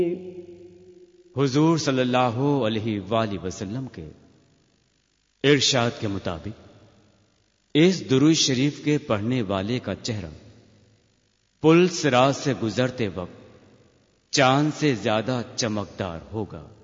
हुजूर सल्लल्लाहु अलैहि वसल्लम के इरशाद के मुताबिक इस दुरूद शरीफ के पढ़ने वाले का चेहरा पुल सिरात से गुजरते वक्त चांद से ज्यादा चमकदार होगा।